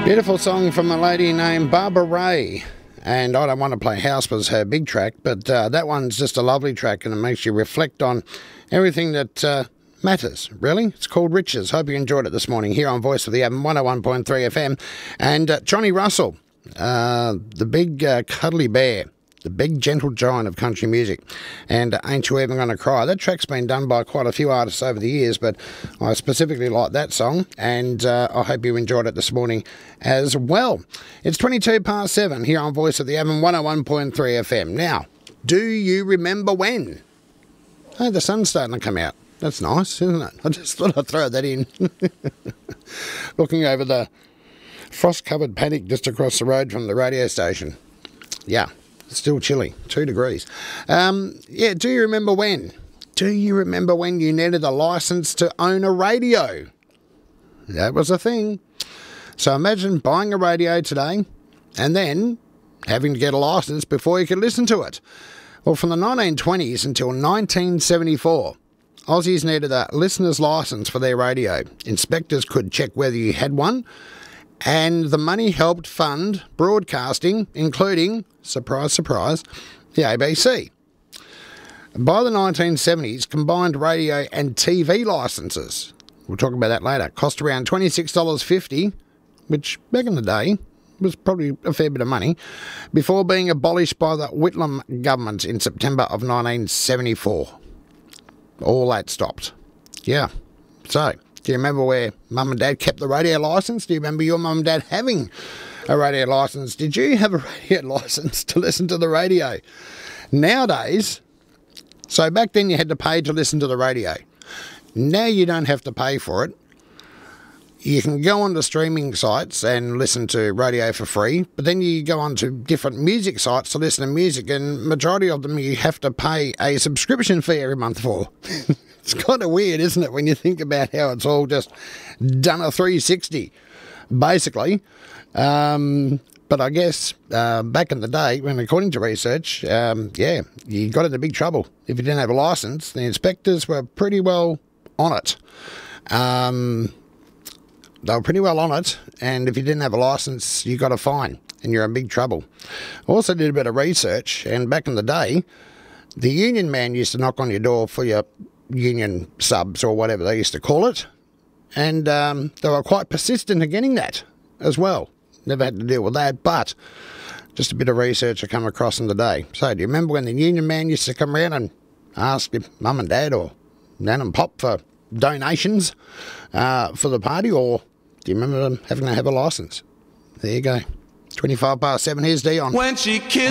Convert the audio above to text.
Beautiful song from a lady named Barbara Ray. And I Don't Want to Play House was her big track, but that one's just a lovely track and it makes you reflect on everything that matters, really. It's called Riches. Hope you enjoyed it this morning here on Voice of the Atom 101.3 FM. And Johnny Russell, the big cuddly bear, the big gentle giant of country music, and Ain't You Ever Gonna Cry. That track's been done by quite a few artists over the years, but I specifically like that song, and I hope you enjoyed it this morning as well. It's 7:22 here on Voice of the Atom 101.3 FM. Now, do you remember when? Oh, the sun's starting to come out. That's nice, isn't it? I just thought I'd throw that in. Looking over the frost-covered paddock just across the road from the radio station. Yeah. Still chilly, 2 degrees. Do you remember when? Do you remember when you needed a licence to own a radio? That was a thing. So imagine buying a radio today and then having to get a licence before you could listen to it. Well, from the 1920s until 1974, Aussies needed a listener's licence for their radio. Inspectors could check whether you had one, and the money helped fund broadcasting, including, surprise, surprise, the ABC. By the 1970s, combined radio and TV licences, we'll talk about that later, cost around $26.50, which back in the day was probably a fair bit of money, before being abolished by the Whitlam government in September of 1974. All that stopped. Yeah. So, do you remember where Mum and Dad kept the radio licence? Do you remember your Mum and Dad having a radio licence? Did you have a radio licence to listen to the radio? Nowadays, so back then you had to pay to listen to the radio. Now you don't have to pay for it. You can go onto streaming sites and listen to radio for free, but then you go onto different music sites to listen to music, and majority of them you have to pay a subscription fee every month for. It's kind of weird, isn't it, when you think about how it's all just done a 360, basically. But I guess back in the day, when according to research, you got into big trouble. If you didn't have a licence, the inspectors were pretty well on it. They were pretty well on it, and if you didn't have a licence, you got a fine, and you're in big trouble. I also did a bit of research, and back in the day, the union man used to knock on your door for your union subs or whatever they used to call it, and they were quite persistent in getting that as well. Never had to deal with that, but just a bit of research I come across in the day. So do you remember when the union man used to come around and ask if Mum and Dad or Nan and Pop for donations for the party, or do you remember them having to have a licence? There you go. 7:25, here's Dion. When she kissed